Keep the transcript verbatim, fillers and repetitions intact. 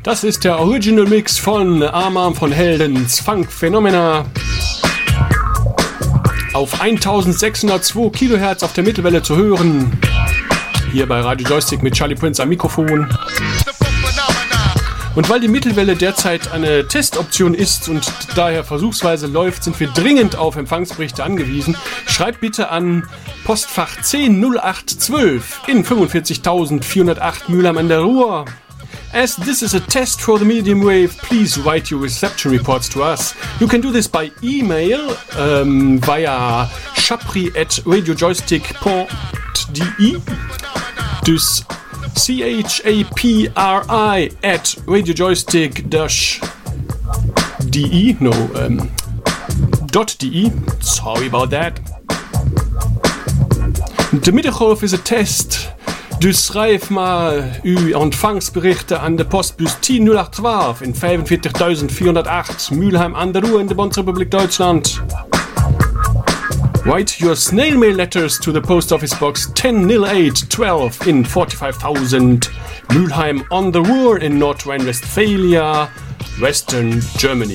Das ist der Original Mix von Armand von Heldens Funk Phenomena. Auf eintausendsechshundertzwei Kilohertz auf der Mittelwelle zu hören. Hier bei Radio Joystick mit Charlie Prince am Mikrofon. Und weil die Mittelwelle derzeit eine Testoption ist und daher versuchsweise läuft, sind wir dringend auf Empfangsberichte angewiesen. Schreibt bitte an Postfach zehn null acht zwölf in fünfundvierzigtausendvierhundertacht Mülheim an der Ruhr. As this is a test for the medium wave, please write your reception reports to us. You can do this by email um, via chapri at radiojoystick dot de. Dus C H A P R I at radiojoystick dash de. No, um, dot de. Sorry about that. De Mittaghof is a test. Dus schrijf maar uw ontvangsberichten aan de postbus tien null acht zwaalf in vijfenveertigtausendvierhondertacht Mülheim an der Ruhr in der Bundesrepublik Deutschland. Write your snail mail letters to the post office box ten null eight twelve in forty-five thousand Mülheim on the Ruhr in North Rhine-Westphalia, Western Germany.